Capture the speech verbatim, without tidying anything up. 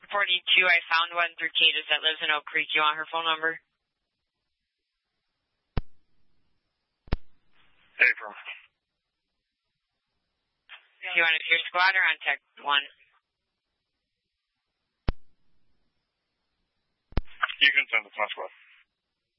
forty-two, I found one through Cadis that lives in Oak Creek. You want her phone number? April. You want it to your squad or on tech one? You can send it to my squad.